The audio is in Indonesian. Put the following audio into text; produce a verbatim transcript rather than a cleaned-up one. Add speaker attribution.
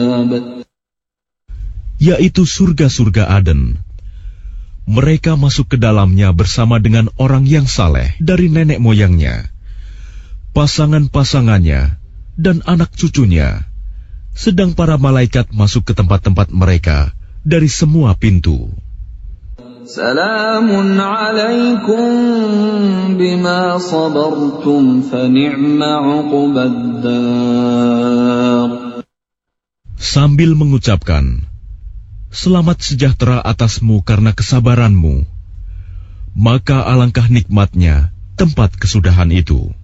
Speaker 1: yaitu surga-surga Aden. Mereka masuk ke dalamnya bersama dengan orang yang saleh dari nenek moyangnya, pasangan-pasangannya, dan anak cucunya. Sedang para malaikat masuk ke tempat-tempat mereka dari semua pintu.
Speaker 2: Salamun alaikum bima sabartum fa ni'ma uqbaddar.
Speaker 1: Sambil mengucapkan, selamat sejahtera atasmu karena kesabaranmu, maka alangkah nikmatnya tempat kesudahan itu.